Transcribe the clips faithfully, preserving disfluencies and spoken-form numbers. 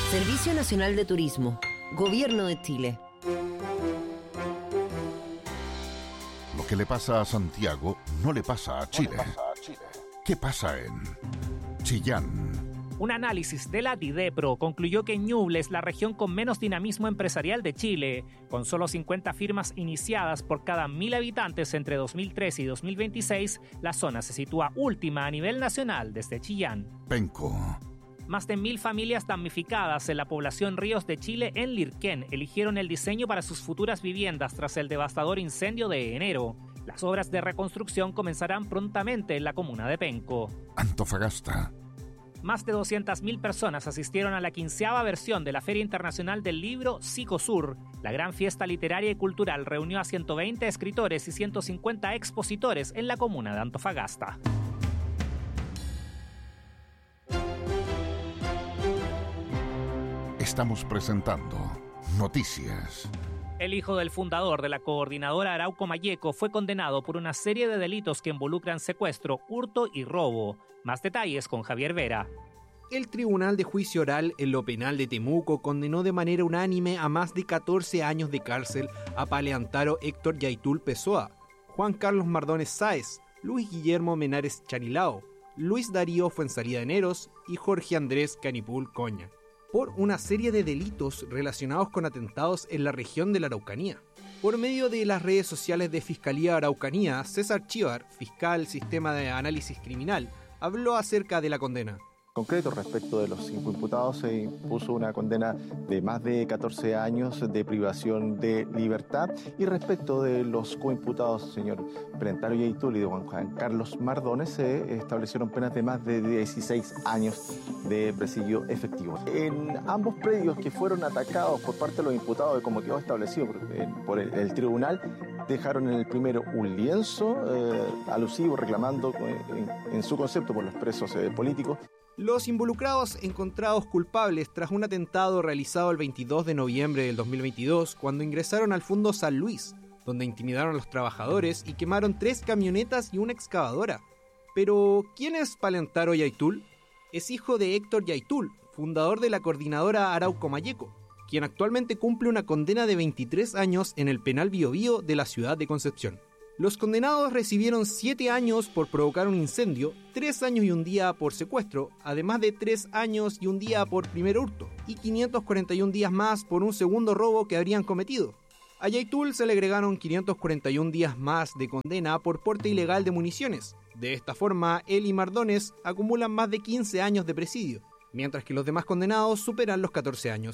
Servicio Nacional de Turismo, Gobierno de Chile. Lo que le pasa a Santiago no le pasa a Chile. ¿Qué pasa en Chillán? Un análisis de la DIDEPRO concluyó que Ñuble es la región con menos dinamismo empresarial de Chile, con solo cincuenta firmas iniciadas por cada mil habitantes entre dos mil trece y dos mil veintiséis, la zona se sitúa última a nivel nacional desde Chillán. Penco. Más de mil familias damnificadas en la población Ríos de Chile en Lirquén eligieron el diseño para sus futuras viviendas tras el devastador incendio de enero. Las obras de reconstrucción comenzarán prontamente en la comuna de Penco. Antofagasta. Más de doscientas mil personas asistieron a la quinceava versión de la Feria Internacional del Libro Psicosur. La gran fiesta literaria y cultural reunió a ciento veinte escritores y ciento cincuenta expositores en la comuna de Antofagasta. Estamos presentando Noticias. El hijo del fundador de la coordinadora Arauco Mayeco fue condenado por una serie de delitos que involucran secuestro, hurto y robo. Más detalles con Javier Vera. El Tribunal de Juicio Oral en lo Penal de Temuco condenó de manera unánime a más de catorce años de cárcel a Paleantaro Héctor Yaitul Pessoa, Juan Carlos Mardones Sáez, Luis Guillermo Menares Chanilao, Luis Darío Fuenzalida Neros y Jorge Andrés Canipul Coña, por una serie de delitos relacionados con atentados en la región de la Araucanía. Por medio de las redes sociales de Fiscalía Araucanía, César Chívar, fiscal Sistema de Análisis Criminal, habló acerca de la condena. Concreto, respecto de los cinco imputados, se impuso una condena de más de catorce años de privación de libertad, y respecto de los coimputados, señor Paleantaro Yaitul y de Juan Carlos Mardones, se establecieron penas de más de dieciséis años de presidio efectivo. En ambos predios que fueron atacados por parte de los imputados, como quedó establecido por, eh, por el, el tribunal, dejaron en el primero un lienzo eh, alusivo reclamando eh, en, en su concepto por los presos eh, políticos. Los involucrados encontrados culpables tras un atentado realizado el veintidós de noviembre del dos mil veintidós, cuando ingresaron al Fundo San Luis, donde intimidaron a los trabajadores y quemaron tres camionetas y una excavadora. Pero, ¿quién es Paleantaro Yaitul? Es hijo de Héctor Yaitul, fundador de la coordinadora Arauco Mayeco, quien actualmente cumple una condena de veintitrés años en el penal Biobío de la ciudad de Concepción. Los condenados recibieron siete años por provocar un incendio, tres años y un día por secuestro, además de tres años y un día por primer hurto, y quinientos cuarenta y un días más por un segundo robo que habrían cometido. A Yaitul se le agregaron quinientos cuarenta y un días más de condena por porte ilegal de municiones. De esta forma, él y Mardones acumulan más de quince años de presidio, mientras que los demás condenados superan los catorce años.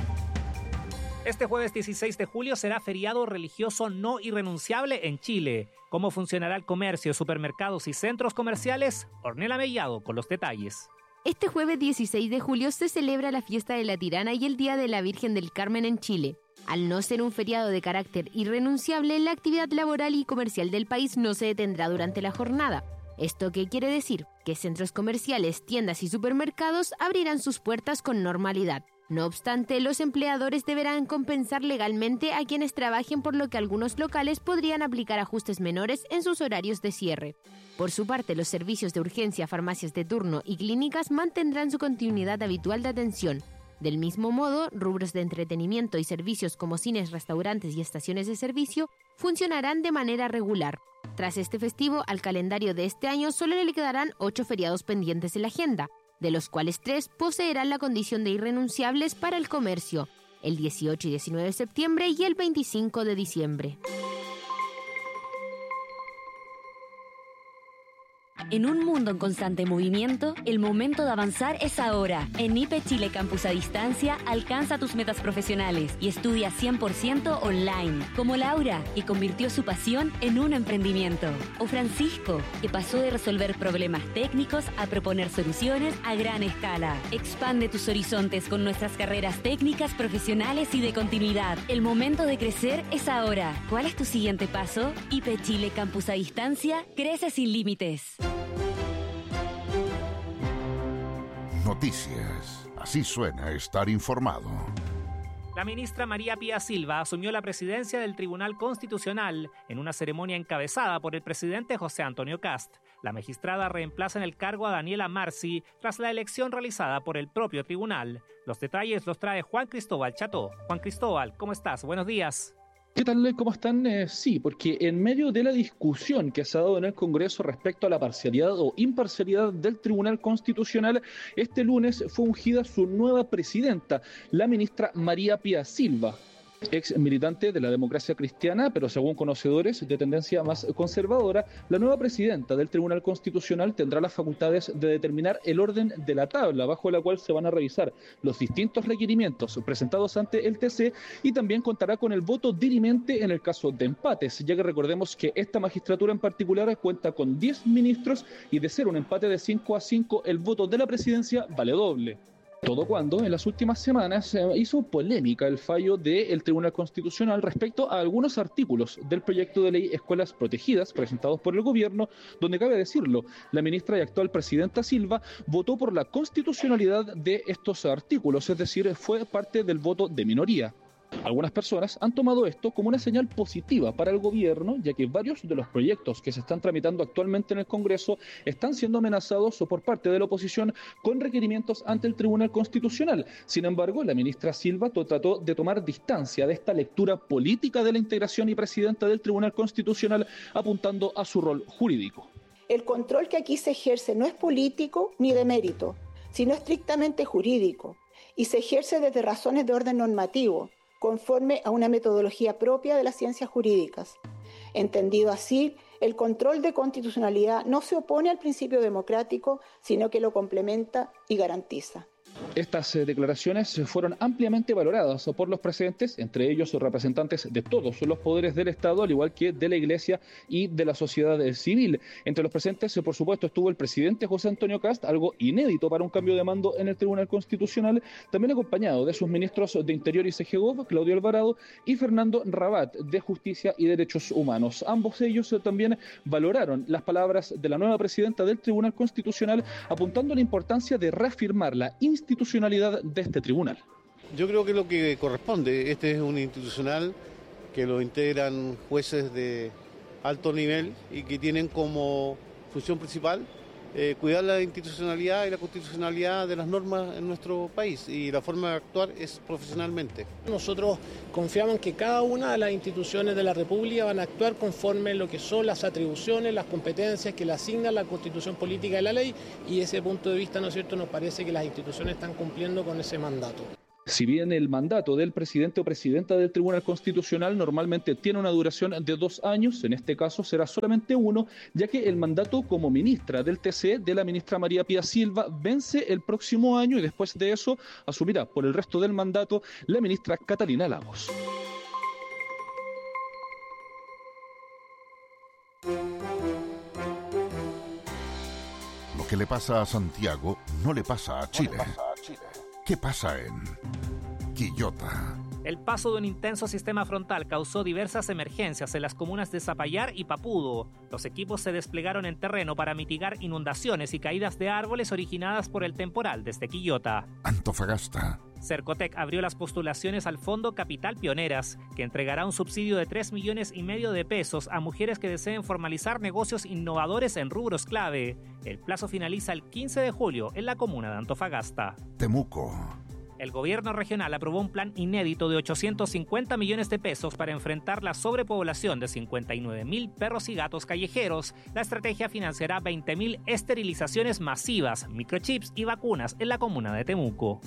Este jueves dieciséis de julio será feriado religioso no irrenunciable en Chile. ¿Cómo funcionará el comercio, supermercados y centros comerciales? Ornella Mellado con los detalles. Este jueves dieciséis de julio se celebra la fiesta de la Tirana y el Día de la Virgen del Carmen en Chile. Al no ser un feriado de carácter irrenunciable, la actividad laboral y comercial del país no se detendrá durante la jornada. ¿Esto qué quiere decir? Que centros comerciales, tiendas y supermercados abrirán sus puertas con normalidad. No obstante, los empleadores deberán compensar legalmente a quienes trabajen, por lo que algunos locales podrían aplicar ajustes menores en sus horarios de cierre. Por su parte, los servicios de urgencia, farmacias de turno y clínicas mantendrán su continuidad habitual de atención. Del mismo modo, rubros de entretenimiento y servicios como cines, restaurantes y estaciones de servicio funcionarán de manera regular. Tras este festivo, al calendario de este año solo le quedarán ocho feriados pendientes en la agenda, de los cuales tres poseerán la condición de irrenunciables para el comercio, el dieciocho y diecinueve de septiembre y el veinticinco de diciembre. En un mundo en constante movimiento, el momento de avanzar es ahora. En I P E Chile Campus a Distancia, alcanza tus metas profesionales y estudia cien por ciento online. Como Laura, que convirtió su pasión en un emprendimiento. O Francisco, que pasó de resolver problemas técnicos a proponer soluciones a gran escala. Expande tus horizontes con nuestras carreras técnicas, profesionales y de continuidad. El momento de crecer es ahora. ¿Cuál es tu siguiente paso? I P E Chile Campus a Distancia, crece sin límites. Noticias. Así suena estar informado. La ministra María Pía Silva asumió la presidencia del Tribunal Constitucional en una ceremonia encabezada por el presidente José Antonio Kast. La magistrada reemplaza en el cargo a Daniela Marci tras la elección realizada por el propio tribunal. Los detalles los trae Juan Cristóbal Cható. Juan Cristóbal, ¿cómo estás? Buenos días. ¿Qué tal? ¿Cómo están? Eh, sí, porque en medio de la discusión que se ha dado en el Congreso respecto a la parcialidad o imparcialidad del Tribunal Constitucional, este lunes fue ungida su nueva presidenta, la ministra María Pía Silva, ex militante de la Democracia Cristiana, pero según conocedores de tendencia más conservadora. La nueva presidenta del Tribunal Constitucional tendrá las facultades de determinar el orden de la tabla bajo la cual se van a revisar los distintos requerimientos presentados ante el T C, y también contará con el voto dirimente en el caso de empates, ya que recordemos que esta magistratura en particular cuenta con diez ministros y de ser un empate de cinco a cinco, el voto de la presidencia vale doble. Todo cuando en las últimas semanas eh, hizo polémica el fallo del Tribunal Constitucional respecto a algunos artículos del proyecto de ley Escuelas Protegidas presentados por el gobierno, donde cabe decirlo, la ministra y actual presidenta Silva votó por la constitucionalidad de estos artículos, es decir, fue parte del voto de minoría. Algunas personas han tomado esto como una señal positiva para el gobierno, ya que varios de los proyectos que se están tramitando actualmente en el Congreso están siendo amenazados por parte de la oposición con requerimientos ante el Tribunal Constitucional. Sin embargo, la ministra Silva trató de tomar distancia de esta lectura política de la integración y presidenta del Tribunal Constitucional, apuntando a su rol jurídico. El control que aquí se ejerce no es político ni de mérito, sino estrictamente jurídico, y se ejerce desde razones de orden normativo, conforme a una metodología propia de las ciencias jurídicas. Entendido así, el control de constitucionalidad no se opone al principio democrático, sino que lo complementa y garantiza. Estas eh, declaraciones fueron ampliamente valoradas por los presentes, entre ellos representantes de todos los poderes del Estado, al igual que de la Iglesia y de la sociedad civil. Entre los presentes, eh, por supuesto, estuvo el presidente José Antonio Kast, algo inédito para un cambio de mando en el Tribunal Constitucional, también acompañado de sus ministros de Interior y Segov, Claudio Alvarado, y Fernando Rabat, de Justicia y Derechos Humanos. Ambos ellos eh, también valoraron las palabras de la nueva presidenta del Tribunal Constitucional, apuntando a la importancia de reafirmar la institucionalidad de este tribunal. Yo creo que es lo que corresponde. Este es un institucional que lo integran jueces de alto nivel y que tienen como función principal eh, cuidar la institucionalidad y la constitucionalidad de las normas en nuestro país, y la forma de actuar es profesionalmente. Nosotros confiamos en que cada una de las instituciones de la República van a actuar conforme a lo que son las atribuciones, las competencias que le asigna la Constitución Política y la ley, y desde ese punto de vista, ¿no es cierto?, nos parece que las instituciones están cumpliendo con ese mandato. Si bien el mandato del presidente o presidenta del Tribunal Constitucional normalmente tiene una duración de dos años, en este caso será solamente uno, ya que el mandato como ministra del T C de la ministra María Pía Silva vence el próximo año, y después de eso asumirá por el resto del mandato la ministra Catalina Lagos. Lo que le pasa a Santiago no le pasa a Chile. ¿Qué pasa en Quillota? El paso de un intenso sistema frontal causó diversas emergencias en las comunas de Zapallar y Papudo. Los equipos se desplegaron en terreno para mitigar inundaciones y caídas de árboles originadas por el temporal desde Quillota. Antofagasta. Cercotec abrió las postulaciones al Fondo Capital Pioneras, que entregará un subsidio de tres millones y medio de pesos a mujeres que deseen formalizar negocios innovadores en rubros clave. El plazo finaliza el quince de julio en la comuna de Antofagasta. Temuco. El gobierno regional aprobó un plan inédito de ochocientos cincuenta millones de pesos para enfrentar la sobrepoblación de cincuenta y nueve mil perros y gatos callejeros. La estrategia financiará veinte mil esterilizaciones masivas, microchips y vacunas en la comuna de Temuco.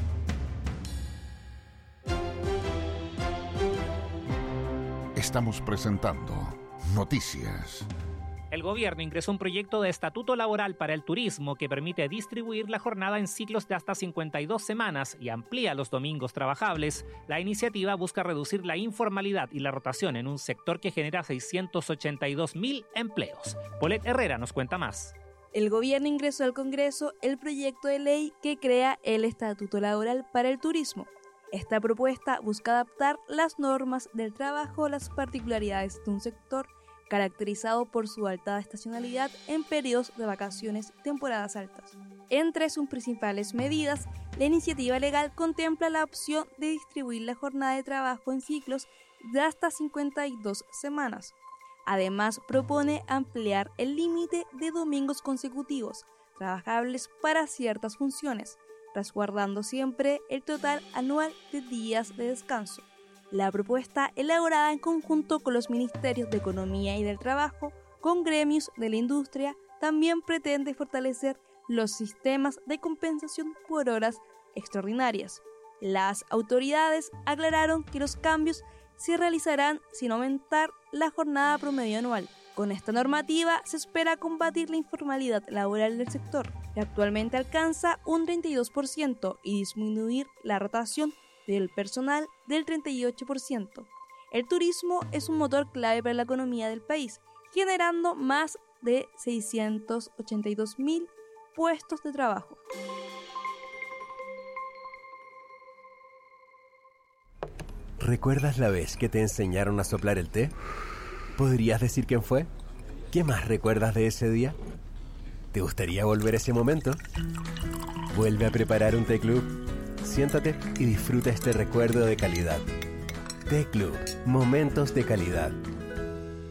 Estamos presentando Noticias. El gobierno ingresó un proyecto de estatuto laboral para el turismo que permite distribuir la jornada en ciclos de hasta cincuenta y dos semanas y amplía los domingos trabajables. La iniciativa busca reducir la informalidad y la rotación en un sector que genera seiscientos ochenta y dos mil empleos. Polet Herrera nos cuenta más. El gobierno ingresó al Congreso el proyecto de ley que crea el estatuto laboral para el turismo. Esta propuesta busca adaptar las normas del trabajo a las particularidades de un sector caracterizado por su alta estacionalidad en periodos de vacaciones y temporadas altas. Entre sus principales medidas, la iniciativa legal contempla la opción de distribuir la jornada de trabajo en ciclos de hasta cincuenta y dos semanas. Además, propone ampliar el límite de domingos consecutivos trabajables para ciertas funciones, resguardando siempre el total anual de días de descanso. La propuesta, elaborada en conjunto con los Ministerios de Economía y del Trabajo, con gremios de la industria, también pretende fortalecer los sistemas de compensación por horas extraordinarias. Las autoridades aclararon que los cambios se realizarán sin aumentar la jornada promedio anual. Con esta normativa se espera combatir la informalidad laboral del sector, que actualmente alcanza un treinta y dos por ciento, y disminuir la rotación del personal del treinta y ocho por ciento. El turismo es un motor clave para la economía del país, generando más de seiscientos ochenta y dos mil puestos de trabajo. ¿Recuerdas la vez que te enseñaron a soplar el té? ¿Podrías decir quién fue? ¿Qué más recuerdas de ese día? ¿Te gustaría volver a ese momento? Vuelve a preparar un té club. Siéntate y disfruta este recuerdo de calidad. Té Club, momentos de calidad.